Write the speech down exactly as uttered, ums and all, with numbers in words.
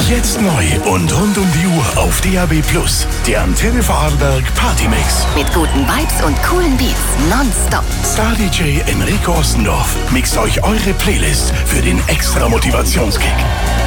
Jetzt neu und rund um die Uhr auf D A B Plus. Der Antenne Vorarlberg Partymix. Mit guten Vibes und coolen Beats nonstop. Star D J Enrico Ossendorf mixt euch eure Playlist für den extra Motivationskick.